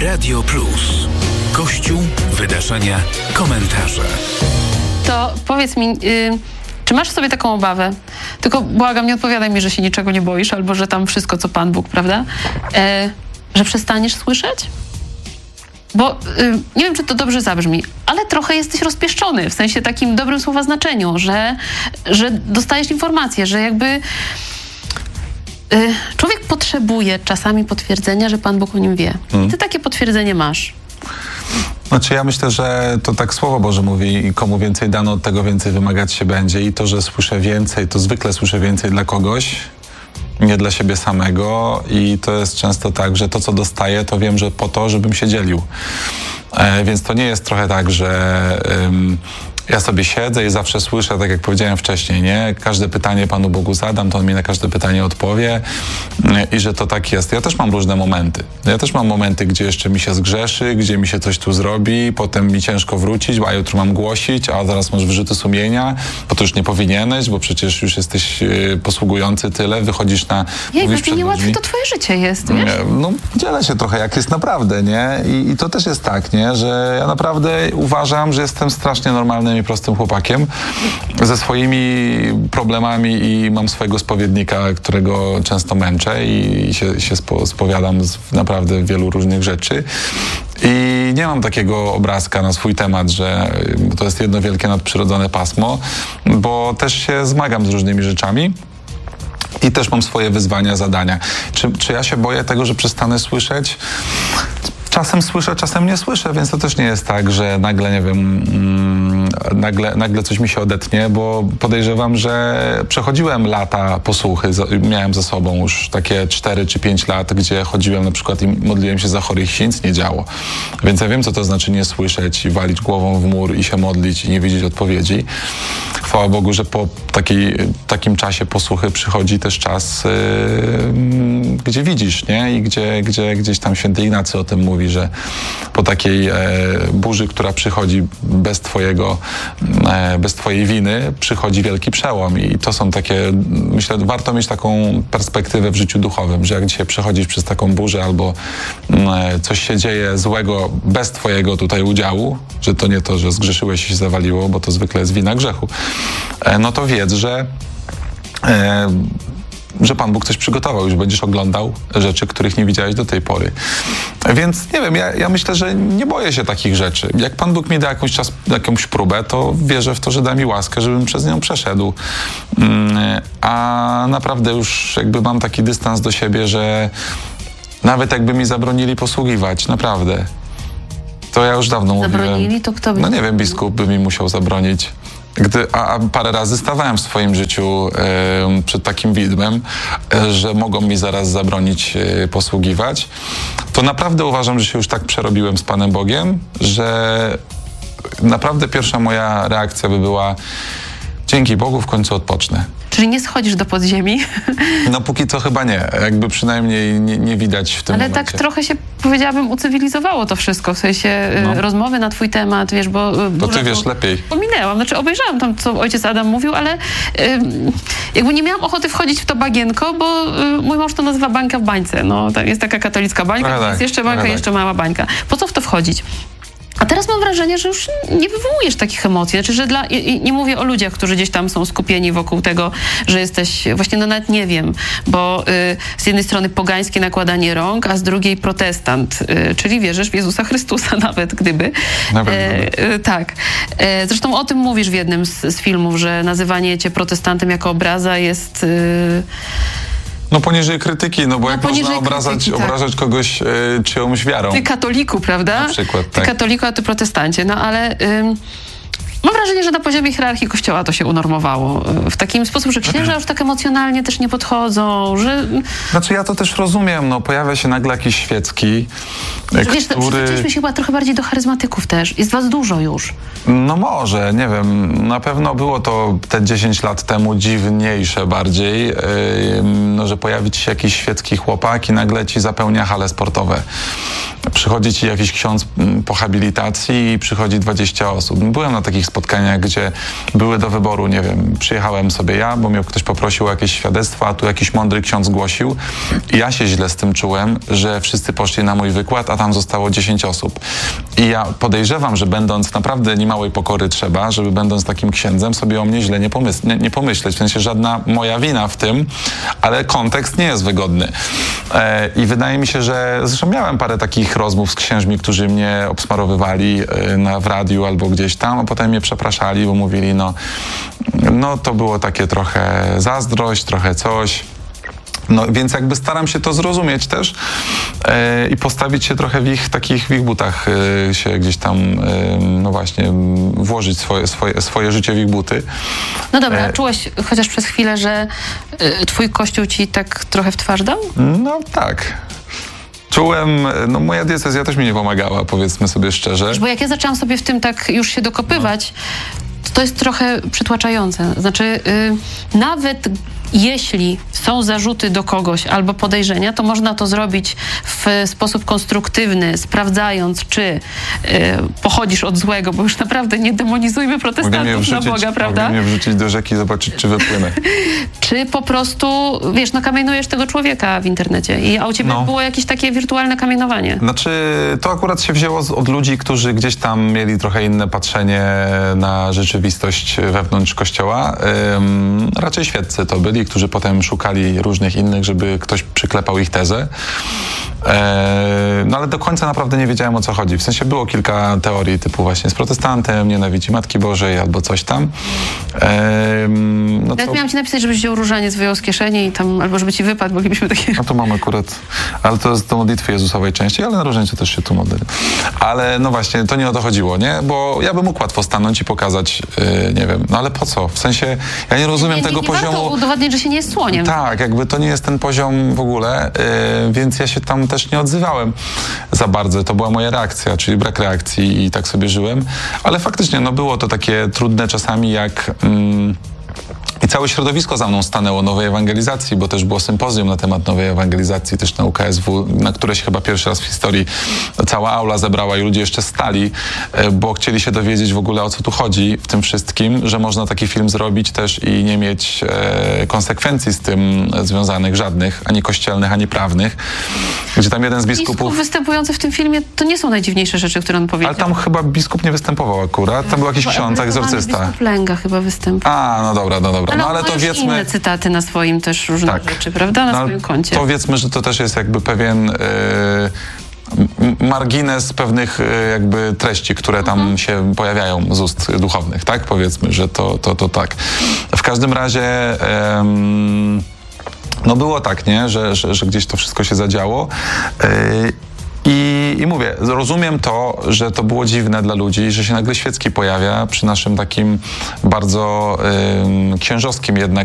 Radio Plus. Kościół, wydarzenia, komentarze. To powiedz mi, czy masz w sobie taką obawę? Tylko błagam, nie odpowiadaj mi, że się niczego nie boisz, albo że tam wszystko, co Pan Bóg, prawda? Że przestaniesz słyszeć? Bo nie wiem, czy to dobrze zabrzmi, ale trochę jesteś rozpieszczony, w sensie takim dobrym słowa znaczeniu, że dostajesz informację, że jakby człowiek potrzebuje czasami potwierdzenia, że Pan Bóg o nim wie. I ty takie potwierdzenie masz. Znaczy ja myślę, że to tak Słowo Boże mówi i komu więcej dano, od tego więcej wymagać się będzie i to, że słyszę więcej, to zwykle słyszę więcej dla kogoś, nie dla siebie samego i to jest często tak, że to, co dostaję, to wiem, że po to, żebym się dzielił. Więc to nie jest trochę tak, że ja sobie siedzę i zawsze słyszę, tak jak powiedziałem wcześniej, nie? Każde pytanie Panu Bogu zadam, to On mi na każde pytanie odpowie i że to tak jest. Ja też mam różne momenty. Ja też mam momenty, gdzie jeszcze mi się zgrzeszy, gdzie mi się coś tu zrobi, potem mi ciężko wrócić, a jutro mam głosić, a zaraz masz wyrzuty sumienia, bo to już nie powinieneś, bo przecież już jesteś posługujący tyle, wychodzisz na... Jej, takie niełatwe to twoje życie jest, wiesz? No, dzielę się trochę, jak jest naprawdę, nie? I to też jest tak, nie? Że ja naprawdę uważam, że jestem strasznie normalnym i prostym chłopakiem ze swoimi problemami i mam swojego spowiednika, którego często męczę i się spowiadam z naprawdę wielu różnych rzeczy. I nie mam takiego obrazka na swój temat, że to jest jedno wielkie nadprzyrodzone pasmo, bo też się zmagam z różnymi rzeczami. I też mam swoje wyzwania, zadania. Czy ja się boję tego, że przestanę słyszeć? Czasem słyszę, czasem nie słyszę, więc to też nie jest tak, że nagle, nie wiem, nagle coś mi się odetnie, bo podejrzewam, że przechodziłem lata posłuchy, miałem za sobą już takie 4 czy 5 lat, gdzie chodziłem na przykład i modliłem się za chorych, się nic nie działo. Więc ja wiem, co to znaczy nie słyszeć i walić głową w mur i się modlić i nie widzieć odpowiedzi. Chwała Bogu, że po takim czasie posłuchy przychodzi też czas, gdzie widzisz, nie? I gdzieś tam święty Ignacy o tym mówi, że po takiej burzy, która przychodzi bez twojej winy, przychodzi wielki przełom. I to są takie, myślę, warto mieć taką perspektywę w życiu duchowym, że jak dzisiaj przechodzisz przez taką burzę albo coś się dzieje złego bez twojego tutaj udziału, że to nie to, że zgrzeszyłeś i się zawaliło, bo to zwykle jest wina grzechu, no to wiedz, że Pan Bóg coś przygotował, już będziesz oglądał rzeczy, których nie widziałeś do tej pory. Więc nie wiem, ja myślę, że nie boję się takich rzeczy. Jak Pan Bóg mi da jakąś próbę, to wierzę w to, że da mi łaskę, żebym przez nią przeszedł. A naprawdę już jakby mam taki dystans do siebie, że nawet jakby mi zabronili posługiwać, naprawdę, to ja już dawno mówiłem. Zabronili? To kto by... No nie wiem, biskup by mi musiał zabronić. A parę razy stawałem w swoim życiu przed takim widmem, że mogą mi zaraz zabronić posługiwać. To naprawdę uważam, że się już tak przerobiłem z Panem Bogiem, że naprawdę pierwsza moja reakcja by była: dzięki Bogu, w końcu odpocznę. Czyli nie schodzisz do podziemi? No póki co chyba nie. Jakby przynajmniej nie widać w tym momencie. Ale tak trochę się, powiedziałabym, ucywilizowało to wszystko. W sensie rozmowy na twój temat, wiesz, bo... To ty wiesz lepiej. Pominęłam, znaczy obejrzałam tam, co ojciec Adam mówił, ale jakby nie miałam ochoty wchodzić w to bagienko, bo mój mąż to nazywa bańka w bańce. No, jest taka katolicka bańka, jest jeszcze bańka, jeszcze mała bańka. Po co w to wchodzić? A teraz mam wrażenie, że już nie wywołujesz takich emocji. Znaczy, że nie mówię o ludziach, którzy gdzieś tam są skupieni wokół tego, że jesteś, właśnie no nawet nie wiem, bo z jednej strony pogańskie nakładanie rąk, a z drugiej protestant, czyli wierzysz w Jezusa Chrystusa nawet gdyby. Tak. Zresztą o tym mówisz w jednym z filmów, że nazywanie cię protestantem jako obraza jest... No poniżej krytyki, no bo jak można obrażać kogoś czyjąś wiarą. Ty katoliku, prawda? Na przykład, tak. Ty katoliku, a ty protestancie. No ale mam wrażenie, że na poziomie hierarchii Kościoła to się unormowało. W takim sposób, że księża już tak emocjonalnie też nie podchodzą, że... Znaczy ja to też rozumiem, no pojawia się nagle jakiś świecki, wiesz, przyzwyczailiśmy się chyba trochę bardziej do charyzmatyków też. Jest was dużo już. No może, nie wiem. Na pewno było to te 10 lat temu dziwniejsze bardziej, no, że pojawi ci się jakiś świecki chłopak i nagle ci zapełnia hale sportowe. przychodzi ci jakiś ksiądz po habilitacji i przychodzi 20 osób. Byłem na takich spotkaniach, gdzie były do wyboru, nie wiem, przyjechałem sobie ja, bo mnie ktoś poprosił o jakieś świadectwo, a tu jakiś mądry ksiądz głosił i ja się źle z tym czułem, że wszyscy poszli na mój wykład, a tam zostało 10 osób. I ja podejrzewam, że będąc naprawdę niemałej pokory trzeba, żeby będąc takim księdzem sobie o mnie źle nie pomyśleć. W sensie żadna moja wina w tym, ale kontekst nie jest wygodny. I wydaje mi się, że zresztą miałem parę takich rozmów z księżmi, którzy mnie obsmarowywali w radiu albo gdzieś tam, a potem mnie przepraszali, bo mówili, no to było takie trochę zazdrość, trochę coś. No więc jakby staram się to zrozumieć też i postawić się trochę w ich butach, się gdzieś tam, no właśnie, włożyć swoje życie w ich buty. No dobra, a czułeś chociaż przez chwilę, że twój Kościół ci tak trochę w twarz dał? No tak. Czułem, no moja diecezja też mi nie pomagała, powiedzmy sobie szczerze. Bo jak ja zaczęłam sobie w tym tak już się dokopywać, to jest trochę przytłaczające. Znaczy, nawet jeśli są zarzuty do kogoś albo podejrzenia, to można to zrobić w sposób konstruktywny, sprawdzając, czy pochodzisz od złego, bo już naprawdę nie demonizujmy protestantów na Boga, prawda? Mogę mnie wrzucić do rzeki i zobaczyć, czy wypłynę. Czy po prostu, wiesz, kamienujesz tego człowieka w internecie, a u ciebie było jakieś takie wirtualne kamienowanie. Znaczy, to akurat się wzięło od ludzi, którzy gdzieś tam mieli trochę inne patrzenie na rzeczywistość wewnątrz Kościoła. Raczej świeccy to byli, którzy potem szukali różnych innych, żeby ktoś przyklepał ich tezę. No ale do końca naprawdę nie wiedziałem, o co chodzi. W sensie było kilka teorii typu właśnie z protestantem, nienawidzi Matki Bożej albo coś tam. Ja miałam ci napisać, żebyś wziął różaniec, wyjął z kieszeni i tam, albo żeby ci wypadł, moglibyśmy takie... No to mam akurat, ale to jest do modlitwy Jezusowej częściej, ale na różańcu też się tu modlę. Ale no właśnie, to nie o to chodziło, nie? Bo ja bym mógł łatwo stanąć i pokazać, nie wiem, no ale po co? W sensie, ja nie rozumiem tego poziomu... Nie warto udowodnić, że się nie jest słoniem. Tak, jakby to nie jest ten poziom w ogóle, więc ja się tam też nie odzywałem za bardzo. To była moja reakcja, czyli brak reakcji i tak sobie żyłem. Ale faktycznie, no było to takie trudne czasami, jak... I całe środowisko za mną stanęło nowej ewangelizacji, bo też było sympozjum na temat nowej ewangelizacji też na UKSW, na które się chyba pierwszy raz w historii cała aula zebrała i ludzie jeszcze stali, bo chcieli się dowiedzieć w ogóle, o co tu chodzi w tym wszystkim, że można taki film zrobić też i nie mieć konsekwencji z tym związanych żadnych, ani kościelnych, ani prawnych. Gdzie tam jeden z biskupów... występujący w tym filmie to nie są najdziwniejsze rzeczy, które on powiedział. Ale tam chyba biskup nie występował akurat, tam był jakiś ksiądz, egzorcysta. Biskup Lęga chyba występował. A, no dobra. Ale to wiedzmy... inne cytaty na swoim też różne rzeczy, prawda? Na swoim koncie. To wiedzmy, że to też jest jakby pewien margines pewnych jakby treści, które tam się pojawiają z ust duchownych, tak? Powiedzmy, że to tak. W każdym razie... no było tak, nie? Że gdzieś to wszystko się zadziało. I mówię, rozumiem to, że to było dziwne dla ludzi, że się nagle Świecki pojawia przy naszym takim bardzo księżowskim jednak